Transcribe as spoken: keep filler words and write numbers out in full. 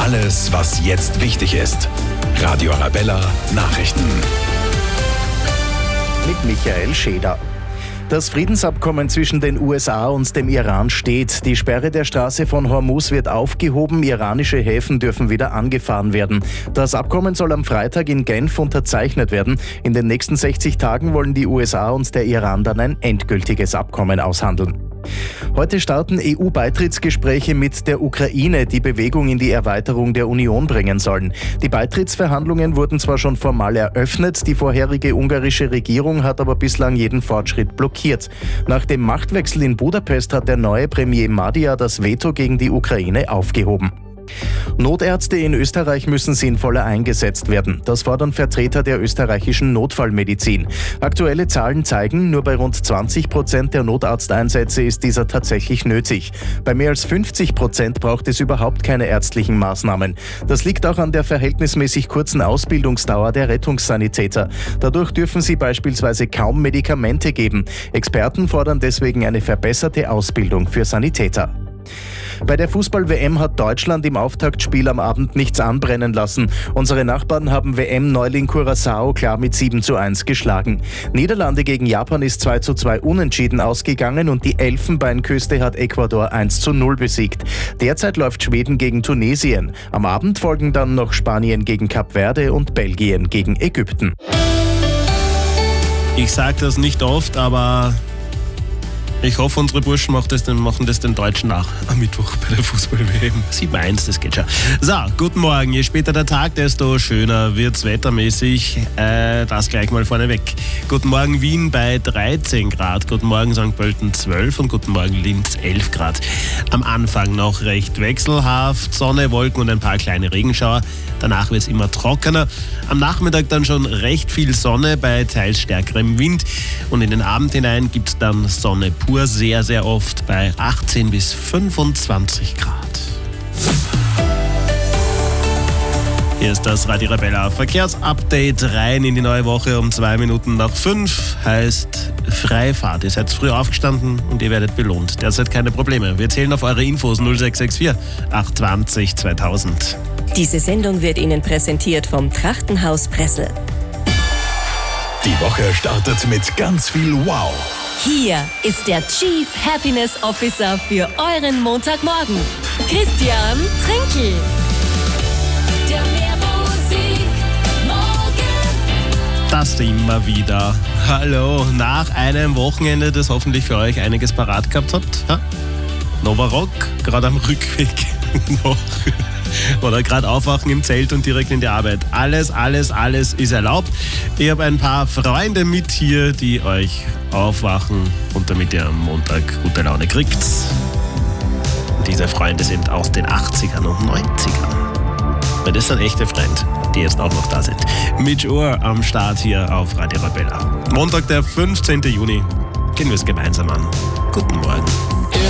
Alles, was jetzt wichtig ist. Radio Arabella Nachrichten. Mit Michael Scheder. Das Friedensabkommen zwischen den U S A und dem Iran steht. Die Sperre der Straße von Hormuz wird aufgehoben. Iranische Häfen dürfen wieder angefahren werden. Das Abkommen soll am Freitag in Genf unterzeichnet werden. In den nächsten sechzig Tagen wollen die U S A und der Iran dann ein endgültiges Abkommen aushandeln. Heute starten E U-Beitrittsgespräche mit der Ukraine, die Bewegung in die Erweiterung der Union bringen sollen. Die Beitrittsverhandlungen wurden zwar schon formal eröffnet, die vorherige ungarische Regierung hat aber bislang jeden Fortschritt blockiert. Nach dem Machtwechsel in Budapest hat der neue Premier Madea das Veto gegen die Ukraine aufgehoben. Notärzte in Österreich müssen sinnvoller eingesetzt werden. Das fordern Vertreter der österreichischen Notfallmedizin. Aktuelle Zahlen zeigen, nur bei rund zwanzig Prozent der Notarzteinsätze ist dieser tatsächlich nötig. Bei mehr als fünfzig Prozent braucht es überhaupt keine ärztlichen Maßnahmen. Das liegt auch an der verhältnismäßig kurzen Ausbildungsdauer der Rettungssanitäter. Dadurch dürfen sie beispielsweise kaum Medikamente geben. Experten fordern deswegen eine verbesserte Ausbildung für Sanitäter. Bei der Fußball-W M hat Deutschland im Auftaktspiel am Abend nichts anbrennen lassen. Unsere Nachbarn haben W M-Neuling Curaçao klar mit sieben zu eins geschlagen. Niederlande gegen Japan ist zwei zu zwei unentschieden ausgegangen und die Elfenbeinküste hat Ecuador eins zu null besiegt. Derzeit läuft Schweden gegen Tunesien. Am Abend folgen dann noch Spanien gegen Kap Verde und Belgien gegen Ägypten. Ich sage das nicht oft, aber ich hoffe, unsere Burschen machen das, den, machen das den Deutschen nach am Mittwoch bei der Fußball-W M. sieben eins, das geht schon. So, guten Morgen. Je später der Tag, desto schöner wird's wettermäßig. Äh, das gleich mal vorneweg. Guten Morgen Wien bei dreizehn Grad. Guten Morgen Sankt Pölten zwölf und guten Morgen Linz elf Grad. Am Anfang noch recht wechselhaft. Sonne, Wolken und ein paar kleine Regenschauer. Danach wird es immer trockener. Am Nachmittag dann schon recht viel Sonne bei teils stärkerem Wind. Und in den Abend hinein gibt es dann Sonne pur sehr, sehr oft bei achtzehn bis fünfundzwanzig Grad. Hier ist das Radio Arabella Verkehrsupdate rein in die neue Woche um zwei Minuten nach fünf. Heißt Freifahrt. Ihr seid früh aufgestanden und ihr werdet belohnt. Derzeit keine Probleme. Wir zählen auf eure Infos null sechs sechs vier acht zwei null zweitausend. Diese Sendung wird Ihnen präsentiert vom Trachtenhaus Pressel. Die Woche startet mit ganz viel Wow. Hier ist der Chief Happiness Officer für euren Montagmorgen, Christian Trinkel. Der Mehrmusik Morgen. Das immer wieder. Hallo, nach einem Wochenende, das hoffentlich für euch einiges parat gehabt habt. Ha? Nova Rock, gerade am Rückweg noch. Oder gerade aufwachen im Zelt und direkt in die Arbeit. Alles, alles, alles ist erlaubt. Ich habe ein paar Freunde mit hier, die euch aufwachen und damit ihr am Montag gute Laune kriegt. Und diese Freunde sind aus den achtzigern und neunzigern. Weil das sind echte Freunde, die jetzt auch noch da sind. Mitch Ohr am Start hier auf Radio Arabella. Montag, der fünfzehnten Juni. Gehen wir es gemeinsam an. Guten Morgen.